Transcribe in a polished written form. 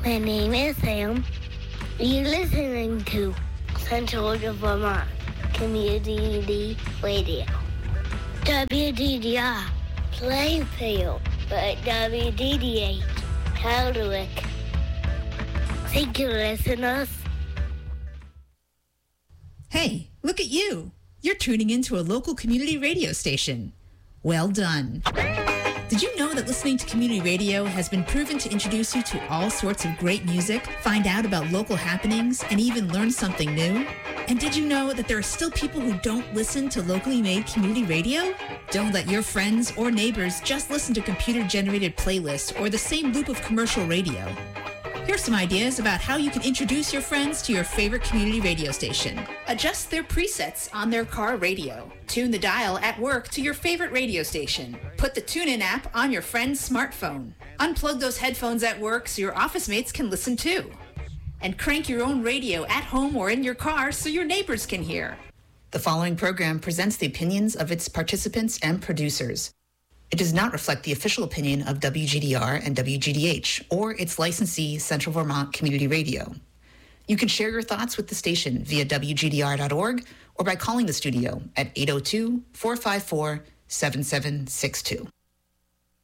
My name is Sam. You're listening to Central Vermont Community Radio. WDDR, Plainfield, but WDDH, Hardwick. Thank you, listeners. Hey, look at you. You're tuning into a local community radio station. Well done. Did you know that listening to community radio has been proven to introduce you to all sorts of great music, find out about local happenings, and even learn something new? And did you know that there are still people who don't listen to locally made community radio? Don't let your friends or neighbors just listen to computer-generated playlists or the same loop of commercial radio. Here's some ideas about how you can introduce your friends to your favorite community radio station. Adjust their presets on their car radio. Tune the dial at work to your favorite radio station. Put the TuneIn app on your friend's smartphone. Unplug those headphones at work so your office mates can listen too. And crank your own radio at home or in your car so your neighbors can hear. The following program presents the opinions of its participants and producers. It does not reflect the official opinion of WGDR and WGDH or its licensee, Central Vermont Community Radio. You can share your thoughts with the station via WGDR.org or by calling the studio at 802-454-7762.